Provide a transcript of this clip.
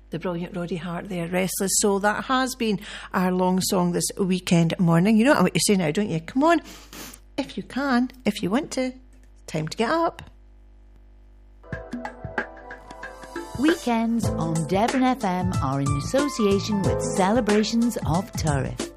The brilliant Roddy Hart there, Restless Soul. That has been our long song this weekend morning. You know what you say now, don't you? Come on, if you can, if you want to. Time to get up. Weekends on Devon FM are in association with Celebrations of Turriff.